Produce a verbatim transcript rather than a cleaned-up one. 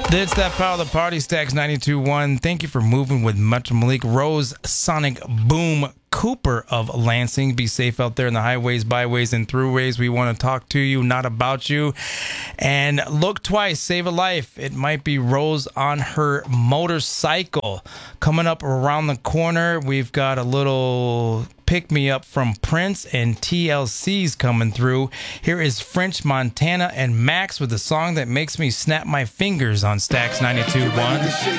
It's that power of the party, Stacks ninety-two point one. Thank you for moving with Metro Malik. Rose, Sonic Boom, Cooper of Lansing. Be safe out there in the highways, byways, and throughways. We want to talk to you, not about you. And look twice, save a life. It might be Rose on her motorcycle. Coming up around the corner, we've got a little pick me up from Prince, and T L C's coming through. Here is French Montana and Max with a song that makes me snap my fingers on Stacks ninety-two point one.